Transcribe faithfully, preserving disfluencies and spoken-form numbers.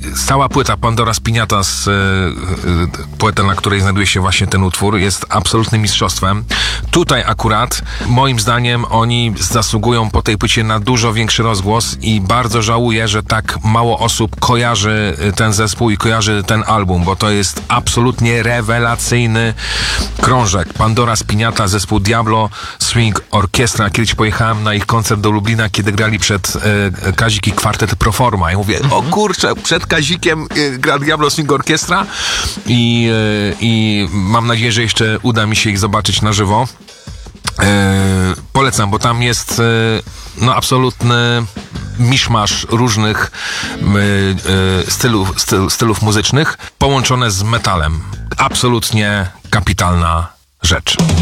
cała płyta Pandora Spiniata z y, płyty, na której znajduje się właśnie ten utwór, jest absolutnym mistrzostwem. Tutaj akurat, moim zdaniem, oni zasługują po tej płycie na dużo większy rozgłos i bardzo żałuję, że tak mało osób kojarzy ten zespół i kojarzy ten album, bo to jest absolutnie rewelacyjny krążek. Pandora Spiniata, zespół Diablo Swing Orchestra. Kiedyś pojechałem na ich koncert do Lublina, kiedy grali przed e, Kazik i kwartet Proforma. I mówię, o kurczę, przed Kazikiem e, gra Diablo Swing Orchestra i, e, i mam nadzieję, że jeszcze uda mi się ich zobaczyć na żywo. E, polecam, bo tam jest e, no absolutny miszmasz różnych e, e, stylów, styl, stylów muzycznych połączone z metalem. Absolutnie kapitalna rzecz.